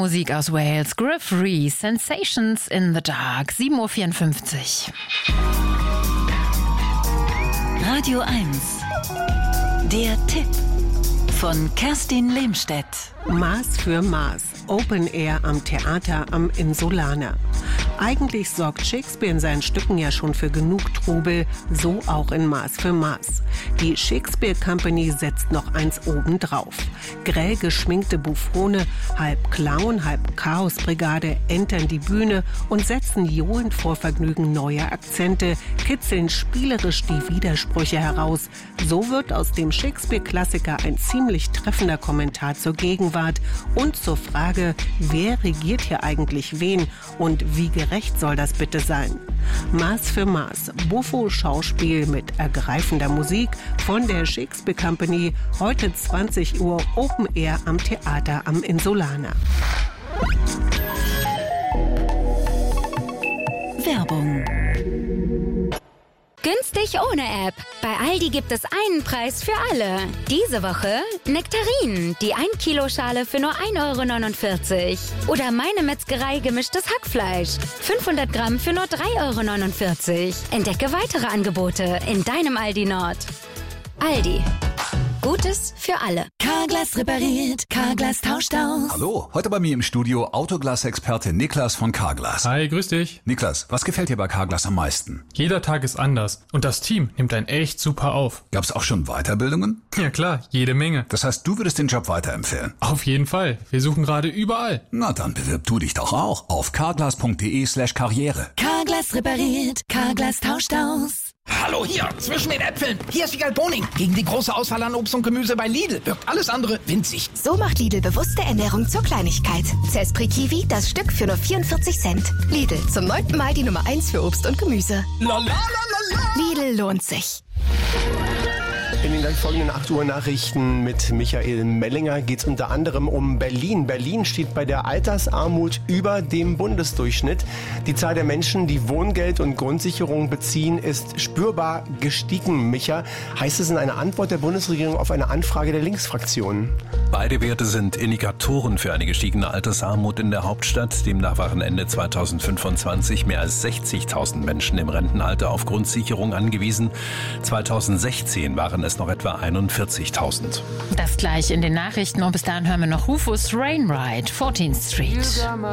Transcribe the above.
Musik aus Wales. Griff Rhys, Sensations in the Dark, 7.54 Uhr. Radio 1, der Tipp von Kerstin Lehmstedt. Maß für Maß. Open Air am Theater am Insulaner. Eigentlich sorgt Shakespeare in seinen Stücken ja schon für genug Trubel, so auch in Maß für Maß. Die Shakespeare Company setzt noch eins obendrauf. Grell geschminkte Buffone, halb Clown, halb Chaosbrigade, entern die Bühne und setzen johend vor Vergnügen neue Akzente, kitzeln spielerisch die Widersprüche heraus. So wird aus dem Shakespeare-Klassiker ein ziemlich treffender Kommentar zur Gegenwart und zur Frage, wer regiert hier eigentlich wen und wie gerecht soll das bitte sein? Maß für Maß, Buffo-Schauspiel mit ergreifender Musik von der Shakespeare Company, heute 20 Uhr Open Air am Theater am Insulaner. Werbung. Günstig ohne App. Bei Aldi gibt es einen Preis für alle. Diese Woche Nektarinen, die 1 Kilo Schale für nur 1,49 €. Oder Meine Metzgerei gemischtes Hackfleisch, 500 Gramm für nur 3,49 €. Entdecke weitere Angebote in deinem Aldi Nord. Aldi. Gutes für alle. Carglass repariert, Carglass tauscht aus. Hallo, heute bei mir im Studio Autoglas-Experte Niklas von Carglass. Hi, grüß dich. Niklas, was gefällt dir bei Carglass am meisten? Jeder Tag ist anders und das Team nimmt einen echt super auf. Gab's auch schon Weiterbildungen? Ja klar, jede Menge. Das heißt, du würdest den Job weiterempfehlen? Auf jeden Fall. Wir suchen gerade überall. Na, dann bewirb du dich doch auch auf carglass.de/karriere. Carglass repariert, Carglass tauscht aus. Hallo, hier, zwischen den Äpfeln. Hier ist Wiegald Boning. Gegen die große Auswahl an Obst und Gemüse bei Lidl wirkt alles andere winzig. So macht Lidl bewusste Ernährung zur Kleinigkeit. Zespri Kiwi, das Stück für nur 44 Cent. Lidl, zum 9. Mal die Nummer 1 für Obst und Gemüse. Lidl lohnt sich. In den gleich folgenden 8 Uhr Nachrichten mit Michael Mellinger geht es unter anderem um Berlin. Berlin steht bei der Altersarmut über dem Bundesdurchschnitt. Die Zahl der Menschen, die Wohngeld und Grundsicherung beziehen, ist spürbar gestiegen. Micha, heißt es in einer Antwort der Bundesregierung auf eine Anfrage der Linksfraktion? Beide Werte sind Indikatoren für eine gestiegene Altersarmut in der Hauptstadt. Demnach waren Ende 2025 mehr als 60.000 Menschen im Rentenalter auf Grundsicherung angewiesen. 2016 waren es noch etwa 41.000. Das gleich in den Nachrichten und bis dahin hören wir noch Rufus Wainwright, 14th Street.